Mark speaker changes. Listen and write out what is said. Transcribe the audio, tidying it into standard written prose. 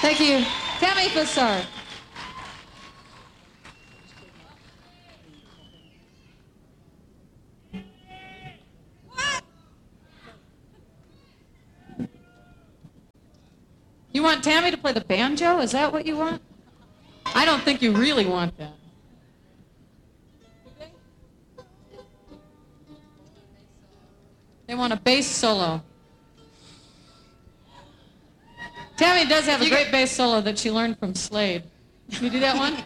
Speaker 1: Thank you. Tammy Fassard. You want Tammy to play the banjo? Is that what you want? I don't think you really want that. They want a bass solo. Tammy does have a great bass solo that she learned from Slade. Can you do that one?